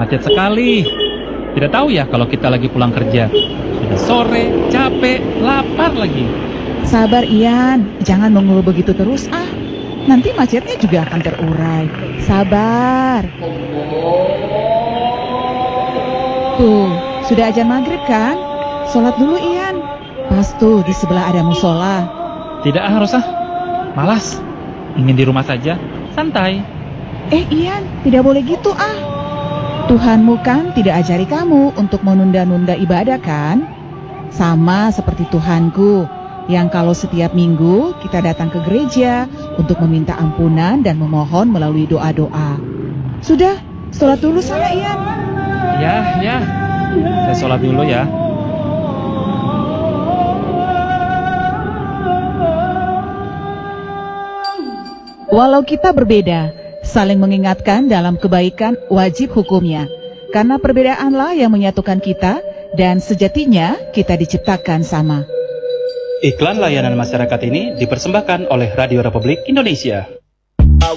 macet sekali. Tidak tahu ya kalau kita lagi pulang kerja. Sudah sore, capek, lapar lagi. Sabar Ian, jangan mengeluh begitu terus Nanti macetnya juga akan terurai. Sabar. Tuh, sudah azan maghrib kan? Sholat dulu Ian. Pas tuh di sebelah ada musola. Tidak harus malas. Ingin di rumah saja, santai. Ian, tidak boleh gitu Tuhanmu kan tidak ajari kamu untuk menunda-nunda ibadah kan? Sama seperti Tuhanku, yang kalau setiap minggu kita datang ke gereja untuk meminta ampunan dan memohon melalui doa-doa. Sudah, sholat dulu sana Ian. Ya, saya sholat dulu ya. Walau kita berbeda, saling mengingatkan dalam kebaikan wajib hukumnya. Karena perbedaanlah yang menyatukan kita, dan sejatinya kita diciptakan sama. Iklan layanan masyarakat ini dipersembahkan oleh Radio Republik Indonesia.